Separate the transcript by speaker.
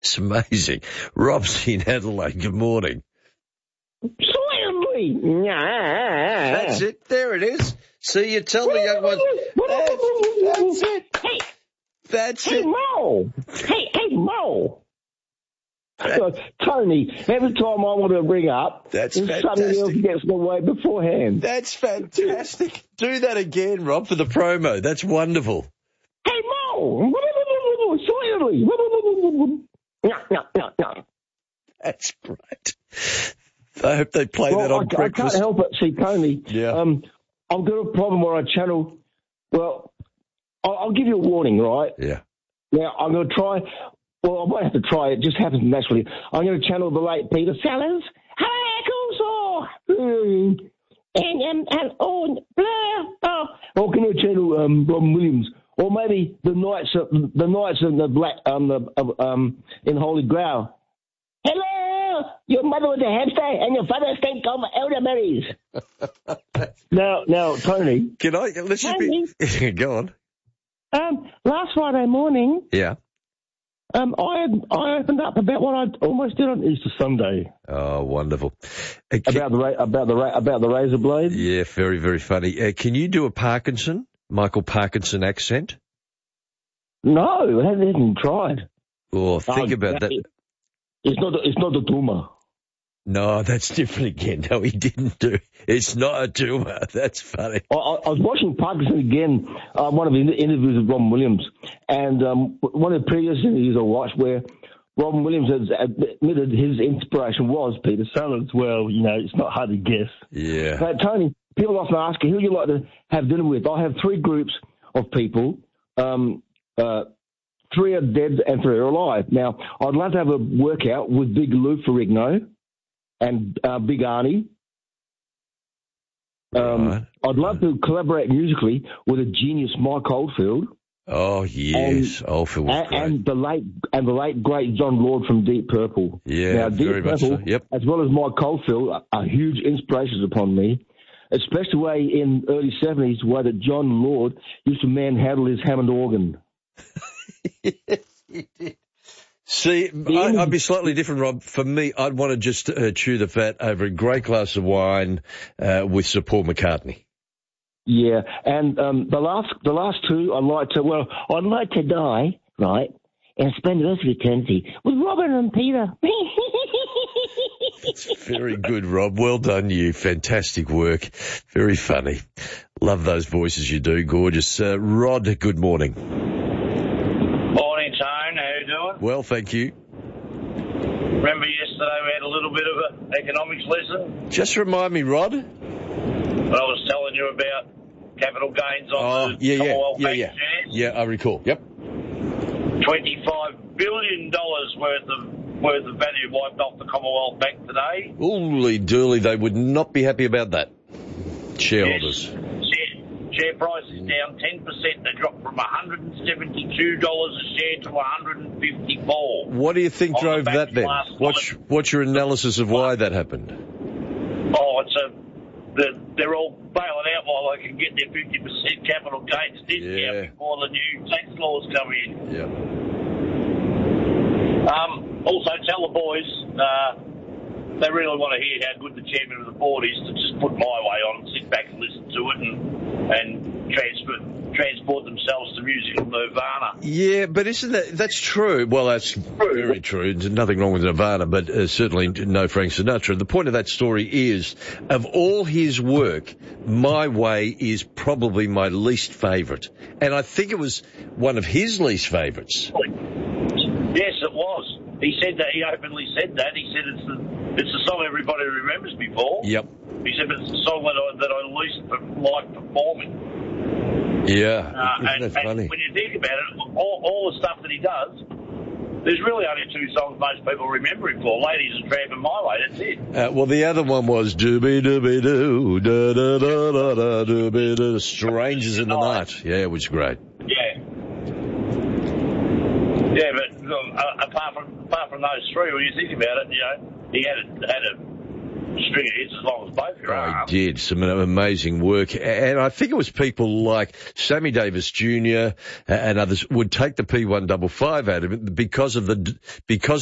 Speaker 1: It's amazing. Rob's in Adelaide. Good morning.
Speaker 2: Certainly.
Speaker 1: That's it. There it is. See, you tell the young ones. That's it. That's
Speaker 2: Hey,
Speaker 1: it.
Speaker 2: Mo. Hey, Mo. Tony, every time I want to ring up,
Speaker 1: That's
Speaker 2: somebody else
Speaker 1: fantastic.
Speaker 2: gets in the way beforehand.
Speaker 1: That's fantastic. Do that again, Rob, for the promo. That's wonderful.
Speaker 2: Hey, Mo. Certainly. No.
Speaker 1: That's great. I hope they play that on
Speaker 2: I
Speaker 1: breakfast.
Speaker 2: can't help it. See, Tony,
Speaker 1: Yeah.
Speaker 2: I've got a problem where I channel. Well, I'll give you a warning, right?
Speaker 1: Yeah.
Speaker 2: Now, I'm going to try. Well, I won't have to try. It just happens naturally. I'm going to channel the late Peter Sellers. Hello, Eccles. Or can I channel Robin Williams? Or maybe the Knights in the Black in Holy Grail. Hello, your mother was a hamster and your father stank of elderberries. now, Tony.
Speaker 1: Can I? Let's just be. Go on.
Speaker 2: Last Friday morning.
Speaker 1: Yeah.
Speaker 2: I opened up about what I almost did on Easter Sunday.
Speaker 1: Oh, wonderful.
Speaker 2: About the razor blade.
Speaker 1: Yeah, very, very funny. Can you do a Michael Parkinson accent?
Speaker 2: No, I haven't even tried.
Speaker 1: Oh, think about that.
Speaker 2: It's not a tumor.
Speaker 1: No, that's different again. No, he didn't do. It's not a tumor. That's funny.
Speaker 2: I was watching Parkinson again, one of his interviews with Robin Williams, and one of the previous interviews I watched where Robin Williams has admitted his inspiration was Peter Sellers. Well, it's not hard to guess.
Speaker 1: Yeah.
Speaker 2: But Tony, people often ask, who do you like to have dinner with? I have three groups of people. 3 are dead and 3 are alive. Now, I'd love to have a workout with Big Lou Ferrigno and Big Arnie.
Speaker 1: Right.
Speaker 2: I'd love to collaborate musically with a genius Mike Oldfield.
Speaker 1: Oh yes, Oldfield was great.
Speaker 2: And the late great John Lord from Deep Purple.
Speaker 1: Yeah,
Speaker 2: now, Deep
Speaker 1: very
Speaker 2: Purple,
Speaker 1: much so. Yep.
Speaker 2: as well as Mike Oldfield, are huge inspirations upon me. Especially the way in early 70s, the way that John Lord used to manhandle his Hammond organ.
Speaker 1: Yes, he did. See, I'd be slightly different, Rob. For me, I'd want to just chew the fat over a great glass of wine with Sir Paul McCartney.
Speaker 2: Yeah, and the last two, I'd like to die, right, and spend the rest of eternity with Robin and Peter.
Speaker 1: It's very good, Rob. Well done, you. Fantastic work. Very funny. Love those voices you do. Gorgeous. Rod, good morning.
Speaker 3: Morning, Tone. How you doing?
Speaker 1: Well, thank you.
Speaker 3: Remember yesterday we had a little bit of an economics lesson?
Speaker 1: Just remind me, Rod.
Speaker 3: When I was telling you about capital gains on the Commonwealth Bank shares?
Speaker 1: Yeah, I recall. Yep.
Speaker 3: $25 billion worth of value wiped off the Commonwealth Bank today.
Speaker 1: Holy dooly, they would not be happy about that. Shareholders.
Speaker 3: Yes. Share price is down 10%. They dropped from $172 a share to $154.
Speaker 1: What do you think drove that then? What's your analysis of why that happened?
Speaker 3: Oh, they're all bailing out while they can get their 50% capital gains discount before the new tax laws come in.
Speaker 1: Yeah.
Speaker 3: Also, tell the boys they really want to hear how good the chairman of the board is to just put my way on and sit back and listen to it and transport themselves to musical nirvana.
Speaker 1: Yeah, but that's true? Well, that's very true. There's nothing wrong with Nirvana, but certainly no Frank Sinatra. The point of that story is, of all his work, My Way is probably my least favourite. And I think it was one of his least favourites.
Speaker 3: Yes, it was. He said that. He openly said that. He said it's the song everybody remembers me for.
Speaker 1: Yep.
Speaker 3: He said it's the song that I least like performing.
Speaker 1: Yeah. Isn't that funny?
Speaker 3: And when you think about it, all the stuff that he does, there's really only 2 songs most people remember him for: Ladies and Tramp and My Way. That's it.
Speaker 1: Well, the other one was Doobie Doobie Doo, da da da da da, Doobie Doo, Strangers in the Night. Yeah, it was great.
Speaker 3: Yeah. Yeah, but apart from those 3, when you think about it, he had a string of hits as long as both your arms.
Speaker 1: He did some amazing work, and I think it was people like Sammy Davis Jr. and others would take the P155 out of it because